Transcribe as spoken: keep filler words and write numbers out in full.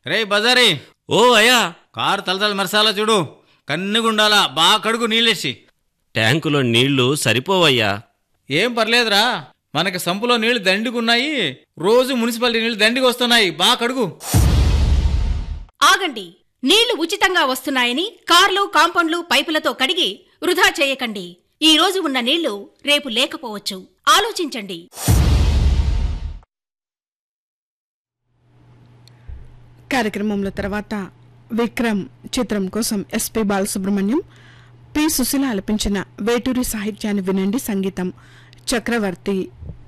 రే బజారీ. ఓ అయ్యా. కారు తలతల మరసాలా చూడు, కన్నుగుండాలా, బాగా కడుగు నీళ్ళేసి. ట్యాంకులో నీళ్లు సరిపోవయ్యా. ఏం పర్లేదురా, మనకి సంపులో నీళ్లు దండిగున్నాయి. రోజు మున్సిపాలిటీ నీళ్లు దండికి వస్తున్నాయి, బాగా కడుగు. ఆగండి, నీళ్లు ఉచితంగా వస్తున్నాయని కార్లు, కాంపౌండ్లు, పైపులతో కడిగి వృధా చేయకండి. ఈ రోజు ఉన్న నీళ్లు రేపు లేకపోవచ్చు, ఆలోచించండి. కార్యక్రమంలో తర్వాత విక్రమ్ చిత్రం కోసం ఎస్పి బాలసుబ్రహ్మణ్యం, పి సుశీల ఆలపించిన వేటూరి సాహిత్యాన్ని వినండి. సంగీతం చక్రవర్తి.